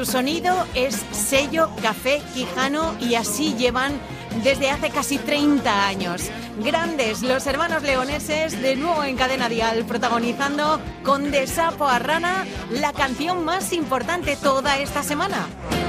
Su sonido es sello Café Quijano y así llevan desde hace casi 30 años. Grandes los hermanos leoneses, de nuevo en Cadena Dial, protagonizando con De Sapo a Rana la canción más importante toda esta semana.